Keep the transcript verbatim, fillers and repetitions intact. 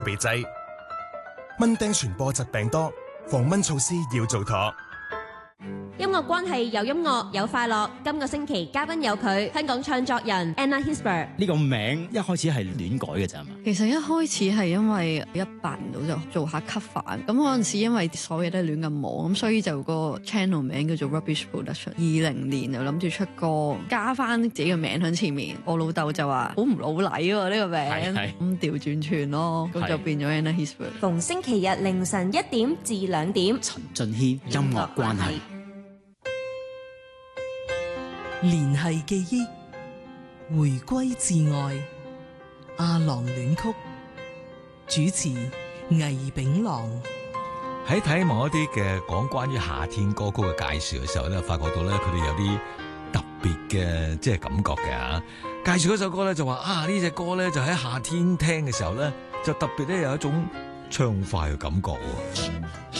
避劑。蚊叮傳播疾病多，防蚊措施要做妥。 音樂關係有音樂有快樂，今個星期嘉賓有佢，香港唱作人 Anna Hisber。 呢個名一開始係亂改嘅咋嘛？ 其實一開始係因為一八年度就做下 cover，咁嗰陣時因為所有嘢都係亂咁摸，咁所以就個 channel 名叫做 Rubbish Production。二零年就諗住出歌，加翻自己嘅名喺前面。我老豆就話好唔老禮喎呢個名，咁調轉串咯，咁就變咗 Anna Hisber。 逢星期日凌晨一點至兩點， 陳俊軒音樂關係。 聯繫記憶，回歸至愛，阿郎戀曲，主持魏炳郎。 喺睇某一啲嘅講關於夏天歌曲嘅介紹嘅時候咧，發覺到咧佢哋有啲特別嘅即係感覺嘅嚇。介紹嗰首歌咧就話啊，呢隻歌咧就喺夏天聽嘅時候咧就特別咧有一種暢快嘅感覺喎。